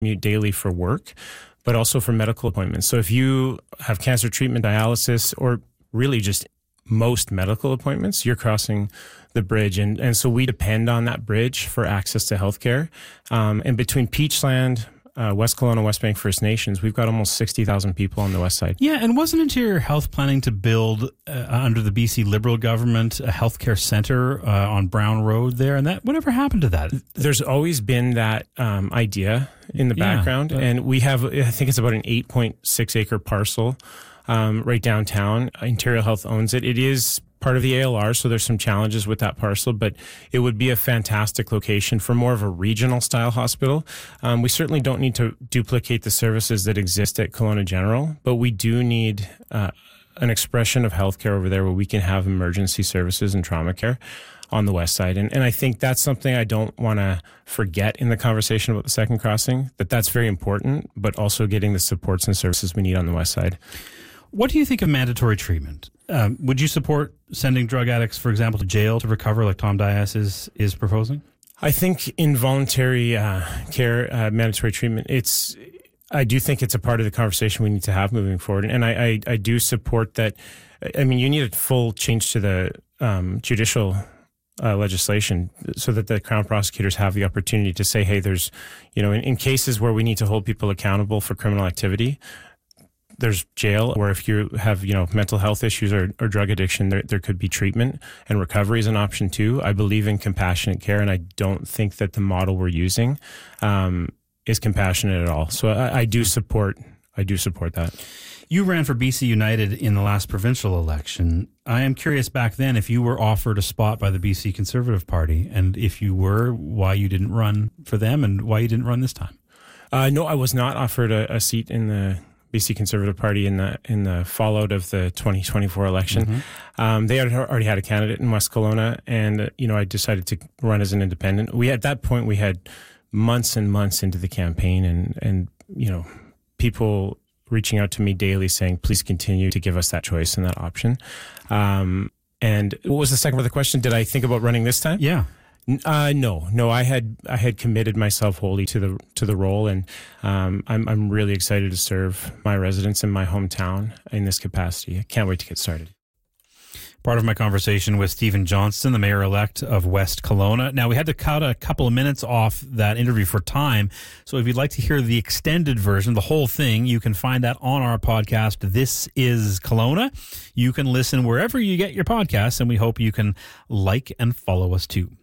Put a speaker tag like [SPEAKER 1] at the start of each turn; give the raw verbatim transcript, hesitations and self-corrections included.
[SPEAKER 1] commute daily for work, but also for medical appointments. So if you have cancer treatment, dialysis, or really just most medical appointments, you're crossing the bridge. And, and so we depend on that bridge for access to healthcare. Um, and between Peachland, uh, West Kelowna, West Bank First Nations, we've got almost sixty thousand people on the west side.
[SPEAKER 2] Yeah, and wasn't Interior Health planning to build, uh, under the B C Liberal government, a healthcare centre uh, on Brown Road there? And that, whatever happened to that?
[SPEAKER 1] There's always been that um, idea in the
[SPEAKER 2] Yeah,
[SPEAKER 1] background.
[SPEAKER 2] but-
[SPEAKER 1] And we have, I think it's about an eight point six acre parcel um, right downtown. Interior Health owns it. It is part of the A L R, so there's some challenges with that parcel, but it would be a fantastic location for more of a regional style hospital. Um, we certainly don't need to duplicate the services that exist at Kelowna General, but we do need uh, an expression of healthcare over there where we can have emergency services and trauma care on the west side. And, and I think that's something I don't want to forget in the conversation about the second crossing, that that's very important, but also getting the supports and services we need on the west side.
[SPEAKER 2] What do you think of mandatory treatment? Um, would you support sending drug addicts, for example, to jail to recover, like Tom Dias is is proposing?
[SPEAKER 1] I think involuntary uh, care, uh, mandatory treatment, it's, I do think it's a part of the conversation we need to have moving forward. And I, I, I do support that. I mean, you need a full change to the um, judicial uh, legislation so that the Crown prosecutors have the opportunity to say, hey, there's, you know, in, in cases where we need to hold people accountable for criminal activity, there's jail, or if you have, you know, mental health issues or, or drug addiction, there, there could be treatment, and recovery is an option too. I believe in compassionate care, and I don't think that the model we're using um, is compassionate at all. So I, I do support, I do support that.
[SPEAKER 2] You ran for B C United in the last provincial election. I am curious back then if you were offered a spot by the B C Conservative Party, and if you were, why you didn't run for them and why you didn't run this time.
[SPEAKER 1] Uh, no, I was not offered a, a seat in the B C Conservative Party in the in the fallout of the twenty twenty-four election. Mm-hmm. Um, they had already had a candidate in West Kelowna, and uh, you know, I decided to run as an independent. We at that point we had months and months into the campaign, and and you know, people reaching out to me daily saying, please continue to give us that choice and that option. Um, and what was the second part of the question? Did I think about running this time?
[SPEAKER 2] Yeah.
[SPEAKER 1] Uh, no, no. I had I had committed myself wholly to the to the role, and um, I'm I'm really excited to serve my residents in my hometown in this capacity. I can't wait to get started.
[SPEAKER 2] Part of my conversation with Stephen Johnston, the mayor-elect of West Kelowna. Now, we had to cut a couple of minutes off that interview for time, so if you'd like to hear the extended version, the whole thing, you can find that on our podcast, This is Kelowna. You can listen wherever you get your podcasts, and we hope you can like and follow us too.